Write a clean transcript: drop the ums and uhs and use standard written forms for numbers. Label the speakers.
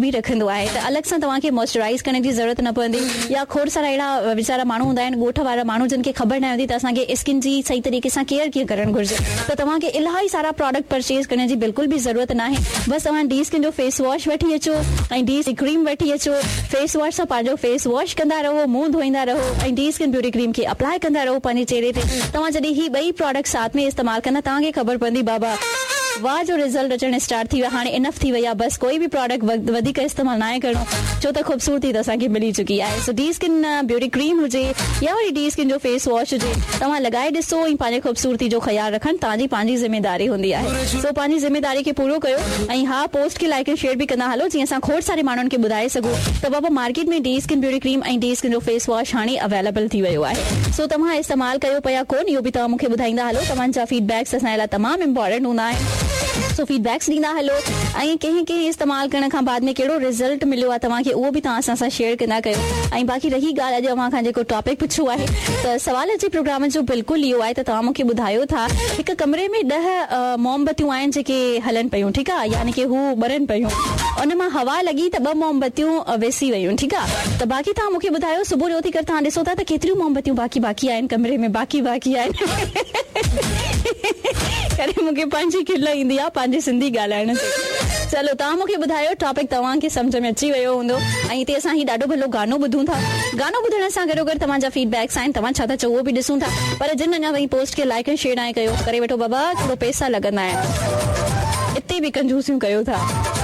Speaker 1: बि रखंदो आहे त अलॻि सां तव्हांखे मॉइस्चराइज़ करण जी ज़रूरत न पवंदी। या खोड़ सारा अहिड़ा वीचारा माण्हू हूंदा आहिनि, ॻोठ वारा माण्हू जिन खे ख़बर न हूंदी त असांखे स्किन जी सही तरीक़े सां केयर कीअं करणु घुरिजे, त तव्हांखे इलाही सारा प्रोडक्ट परचेज करण जी बिल्कुलु बि ज़रूरत न आहे। बसि तव्हां डी स्किन जो फेस वॉश वठी अचो ऐं डी क्रीम वठी अचो, फेस वॉश सां पंहिंजो फेस वॉश कंदा रहो, मुंहुं धोईंदा रहो ऐं डी स्किन ब्यूटी क्रीम खे अप्लाई कंदा रहो पंहिंजे चेहरे ते। तव्हां जॾहिं ही ॿई प्रोडक्ट साथ में इस्तेमालु कंदा तव्हांखे ख़बर पवंदी बाबा वाह जो रिज़ल्ट अचणु स्टार्ट थी वियो, हाणे इनफ थी वई आहे, बसि कोई बि प्रोडक्ट वधीक इस्तेमालु न आहे करणो, छो त ख़ूबसूरती त असांखे मिली चुकी आहे। सो डी स्किन ब्यूटी क्रीम हुजे या वरी डी स्किन जो फेस वॉश हुजे, तव्हां लॻाए ॾिसो ऐं पंहिंजे ख़ूबसूरती जो ख़्यालु रखणु तव्हांजी पंहिंजी ज़िम्मेदारी हूंदी आहे। सो पंहिंजी ज़िम्मेदारी खे पूरो कयो ऐं हा पोस्ट खे लाइक ऐं शेयर बि कंदा हलो, जीअं असां खोड़ सारे माण्हुनि खे ॿुधाए सघूं त बाबा मार्केट में डी स्किन ब्यूटी क्रीम ऐं डी स्किन जो फेस वॉश हाणे अवेलेबल थी वियो आहे। सो तव्हां इस्तेमालु कयो पिया कोन, इहो बि तव्हां मूंखे ॿुधाईंदा हलो। तव्हांजा फीडबैक्स असांजे लाइ तमामु इम्पोर्टेंट हूंदा आहिनि। सो फीडबैक्स ॾींदा हलो ऐं कंहिं इस्तेमालु करण खां बाद में कहिड़ो रिज़ल्ट मिलियो आहे तव्हांखे उहो बि तव्हां असां सां शेयर कंदा कयो। ऐं बाक़ी रही ॻाल्हि अॼु अव्हां खां जेको टॉपिक पुछियो आहे त सवाल जे प्रोग्राम जो बिल्कुलु इहो आहे त तव्हां मूंखे ॿुधायो था हिकु कमरे में 10 मोमबतियूं आहिनि जेके हलनि पियूं, ठीकु आहे, यानी कि हू ॿरनि पियूं, उन मां हवा लॻी त 2 मोमबतियूं विसी वयूं, ठीकु आहे। त बाक़ी तव्हां मूंखे ॿुधायो सुबुह जो उथी करे तव्हां ॾिसो था त केतिरियूं मोमबतियूं बाक़ी आहिनि कमरे में, बाक़ी आहिनि करे मूंखे पंहिंजी खिल ईंदी आहे पंहिंजी सिंधी ॻाल्हाइण ते। चलो तव्हां मूंखे ॿुधायो टॉपिक तव्हांखे सम्झ में अची वियो हूंदो ऐं हिते असां ही ॾाढो भलो गानो ॿुधूं था। गानो ॿुधण सां गॾो गॾु तव्हांजा फीडबैक्स आहिनि, तव्हां छा था चओ उहो बि ॾिसूं था। पर जिन अञा ताईं पोस्ट खे लाइक ऐं शेयर न कयो करे वठो बाबा, थोरो पैसा लॻंदा आहिनि, हिते बि कंजूसियूं कयो था।